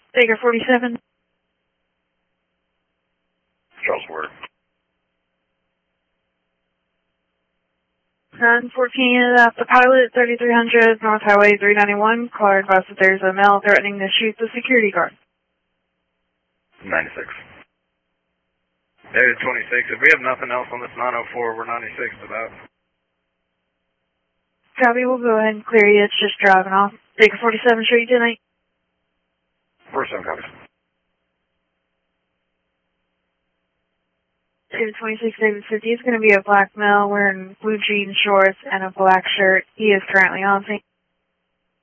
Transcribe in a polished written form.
Baker 47. Charles Ward. 914 at the pilot, 3300 North Highway 391. Caller advised that there's a male threatening to shoot the security guard. 96. David 26. If we have nothing else on this 904, we're 96 about. Copy, we'll go ahead and clear you. It's just driving off. Baker 47, show you tonight. 47 copies. David 26, David 50. He's going to be a black male wearing blue jean shorts and a black shirt. He is currently on scene.